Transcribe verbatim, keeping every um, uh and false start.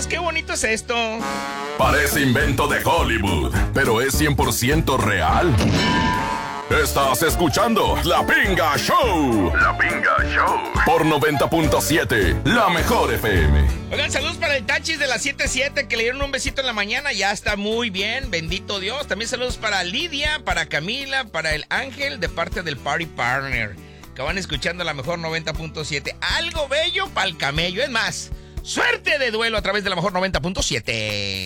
más, qué bonito es esto. Parece invento de Hollywood, pero es cien por ciento real. Estás escuchando La Pinga Show. La Pinga Show. Por noventa punto siete, la mejor F M. Oigan, saludos para el Tachis de la siete siete que le dieron un besito en la mañana. Ya está muy bien, bendito Dios. También saludos para Lidia, para Camila, para el Ángel de parte del Party Partner, que van escuchando la mejor noventa punto siete. Algo bello para el camello. Es más, suerte de duelo a través de la mejor noventa punto siete.